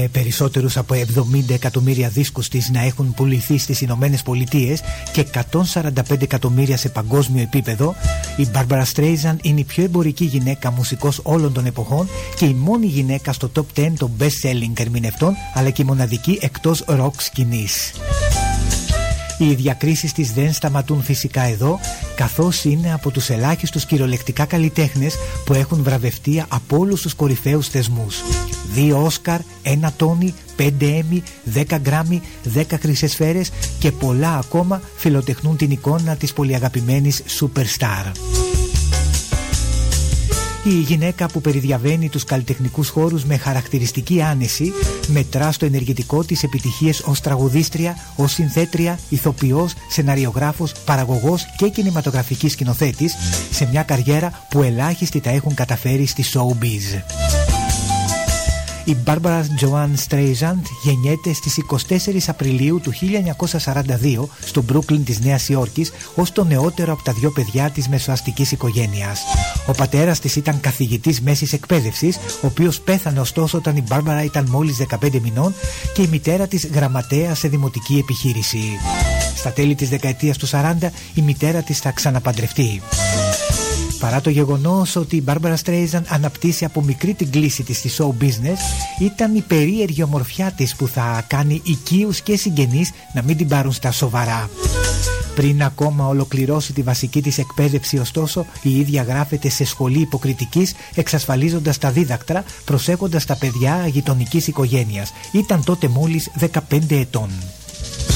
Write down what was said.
με περισσότερους από 70 εκατομμύρια δίσκους της να έχουν πουληθεί στις Ηνωμένες Πολιτείες και 145 εκατομμύρια σε παγκόσμιο επίπεδο, η Barbra Streisand είναι η πιο εμπορική γυναίκα μουσικός όλων των εποχών και η μόνη γυναίκα στο top 10 των best-selling ερμηνευτών, αλλά και η μοναδική εκτός rock σκηνής. Οι διακρίσεις της δεν σταματούν φυσικά εδώ, καθώς είναι από τους ελάχιστους κυριολεκτικά καλλιτέχνες που έχουν βραβευτεί από όλους τους κορυφαίους θεσμούς. 2 Όσκαρ, 1 Τόνι, 5 Έμι, 10 Γκράμι, 10 χρυσές σφαίρες και πολλά ακόμα φιλοτεχνούν την εικόνα της πολυαγαπημένης superstar. Η γυναίκα που περιδιαβαίνει τους καλλιτεχνικούς χώρους με χαρακτηριστική άνεση μετρά στο ενεργητικό της επιτυχίες ως τραγουδίστρια, ως συνθέτρια, ηθοποιός, σεναριογράφος, παραγωγός και κινηματογραφική σκηνοθέτης σε μια καριέρα που ελάχιστοι τα έχουν καταφέρει στη showbiz. Η Barbra Joan Streisand γεννιέται στις 24 Απριλίου του 1942 στο Brooklyn της Νέας Υόρκης ως το νεότερο από τα 2 παιδιά της μεσοαστικής οικογένειας. Ο πατέρας της ήταν καθηγητής μέσης εκπαίδευσης, ο οποίος πέθανε ωστόσο όταν η Barbara ήταν μόλις 15 μηνών, και η μητέρα της γραμματέα σε δημοτική επιχείρηση. Στα τέλη της δεκαετίας του 40 η μητέρα της θα ξαναπαντρευτεί. Παρά το γεγονός ότι η Barbra Streisand αναπτύσσει από μικρή την κλίση της στη show business, ήταν η περίεργη ομορφιά της που θα κάνει οικείους και συγγενείς να μην την πάρουν στα σοβαρά. Πριν ακόμα ολοκληρώσει τη βασική της εκπαίδευση, ωστόσο, η ίδια γράφεται σε σχολή υποκριτικής, εξασφαλίζοντας τα δίδακτρα, προσέχοντας τα παιδιά γειτονικής οικογένειας. Ήταν τότε μόλις 15 ετών.